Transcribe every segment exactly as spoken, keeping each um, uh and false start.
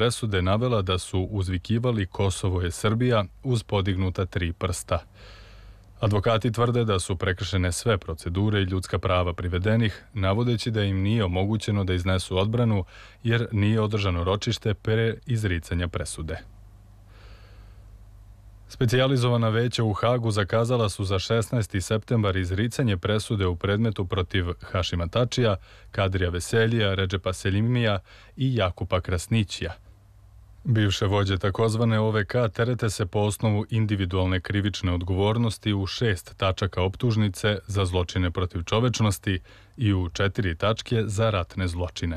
presude navela da su uzvikivali Kosovo je Srbija uz podignuta tri prsta. Advokati tvrde da su prekršene sve procedure i ljudska prava privedenih, navodeći da im nije omogućeno da iznesu odbranu jer nije održano ročište pre izricanja presude. Specijalizovana veća u Hagu zakazala su za šesnaesti septembar izricanje presude u predmetu protiv Hašima Tačija, Kadrija Veseljija, Redžepa Seljimija i Jakupa Krasnićija. Bivše vođe takozvane O V K terete se po osnovu individualne krivične odgovornosti u šest tačaka optužnice za zločine protiv čovečnosti i u četiri tačke za ratne zločine.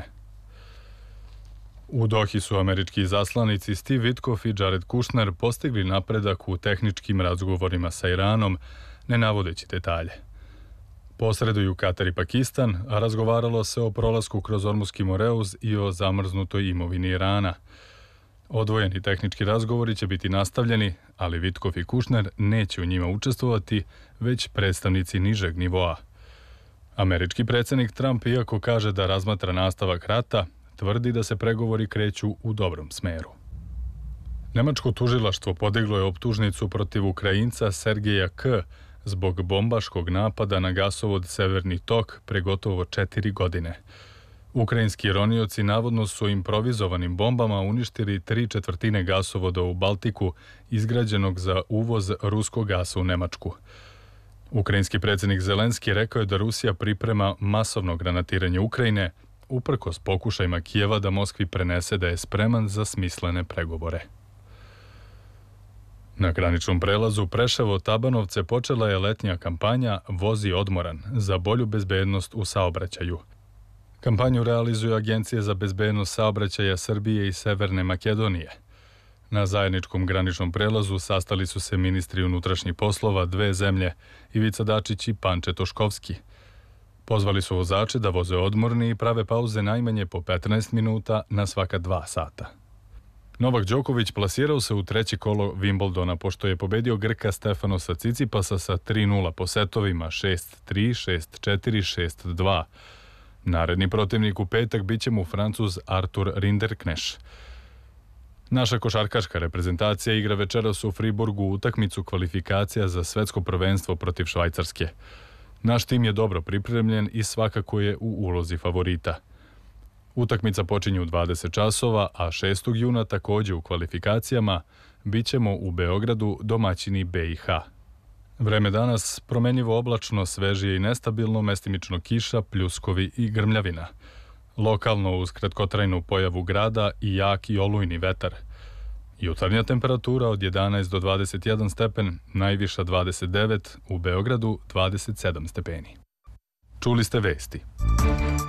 U Dohi su američki izaslanici Steve Witkoff i Jared Kushner postigli napredak u tehničkim razgovorima sa Iranom, ne navodeći detalje. Posreduju Katar i Pakistan, a razgovaralo se o prolasku kroz Ormuski Moreuz i o zamrznutoj imovini Irana. Odvojeni tehnički razgovori će biti nastavljeni, ali Witkoff i Kushner neće u njima učestvovati, već predstavnici nižeg nivoa. Američki predsjednik Trump, iako kaže da razmatra nastavak rata, tvrdi da se pregovori kreću u dobrom smeru. Nemačko tužilaštvo podiglo je optužnicu protiv Ukrajinca Sergeja K. zbog bombaškog napada na gasovod Severni tok pre gotovo četiri godine. Ukrajinski ronioci navodno su improvizovanim bombama uništili tri četvrtine gasovoda u Baltiku, izgrađenog za uvoz ruskog gasa u Nemačku. Ukrajinski predsjednik Zelenski rekao je da Rusija priprema masovno granatiranje Ukrajine, uprkos pokušajima Kijeva da Moskvi prenese da je spreman za smislene pregovore. Na graničnom prelazu Preševo-Tabanovce počela je letnja kampanja Vozi odmoran za bolju bezbednost u saobraćaju. Kampanju realizuju Agencije za bezbednost saobraćaja Srbije i Severne Makedonije. Na zajedničkom graničnom prelazu sastali su se ministri unutrašnjih poslova dve zemlje, Ivica Dačić i Panče Toškovski. Pozvali su vozače da voze odmorni i prave pauze najmanje po petnaest minuta na svaka dva sata. Novak Đoković plasirao se u treći kolo Wimbledona pošto je pobedio Grka Stefanosa Cicipasa sa tri nula po setovima šest tri, šest četiri, šest dva. Naredni protivnik u petak biće mu Francuz Artur Rinderkneš. Naša košarkaška reprezentacija igra večeras u Friburgu utakmicu kvalifikacija za svetsko prvenstvo protiv Švajcarske. Naš tim je dobro pripremljen i svakako je u ulozi favorita. Utakmica počinje u dvadeset časova, a šestog juna takođe u kvalifikacijama bićemo u Beogradu domaćini B i H. Vreme danas promenjivo oblačno, svežije i nestabilno, mestimično kiša, pljuskovi i grmljavina. Lokalno uz kratkotrajnu pojavu grada i jak i olujni vetar. Jutarnja temperatura od jedanaest do dvadeset jedan stepen, najviša dvadeset devet, u Beogradu dvadeset sedam stepeni. Čuli ste vesti.